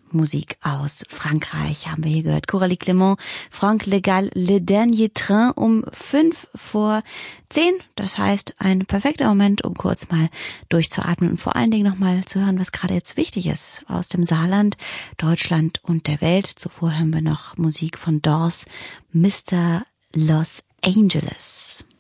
Musik aus Frankreich haben wir hier gehört. Coralie Clément, Franck Legal, Le Dernier Train um 5:10. Das heißt, ein perfekter Moment, um kurz mal durchzuatmen und vor allen Dingen nochmal zu hören, was gerade jetzt wichtig ist aus dem Saarland, Deutschland und der Welt. Zuvor hören wir noch Musik von Doors, Mr. Los Angeles.